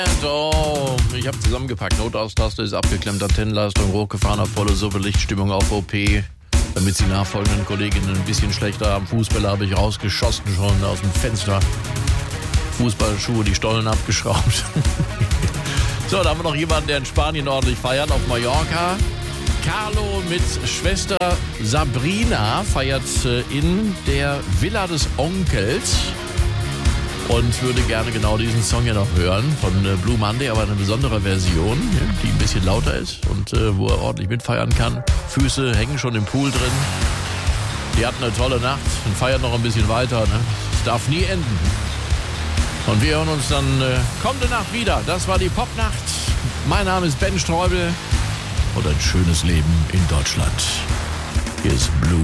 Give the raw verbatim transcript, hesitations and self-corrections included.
Oh, ich habe zusammengepackt. Notaustastet ist abgeklemmt, Antennenleistung hochgefahren auf volle Suppe, Lichtstimmung auf O P. Damit die nachfolgenden Kolleginnen ein bisschen schlechter haben. Fußbälle habe ich rausgeschossen schon aus dem Fenster. Fußballschuhe, die Stollen abgeschraubt. So, da haben wir noch jemanden, der in Spanien ordentlich feiert, auf Mallorca. Carlo mit Schwester Sabrina feiert in der Villa des Onkels und würde gerne genau diesen Song ja noch hören von Blue Monday, aber eine besondere Version, die ein bisschen lauter ist und wo er ordentlich mitfeiern kann. Füße hängen schon im Pool drin. Die hatten eine tolle Nacht und feiern noch ein bisschen weiter. Ne? Es darf nie enden. Und wir hören uns dann äh, kommende Nacht wieder. Das war die Popnacht. Mein Name ist Ben Streubel und ein schönes Leben in Deutschland. Hier ist Blue.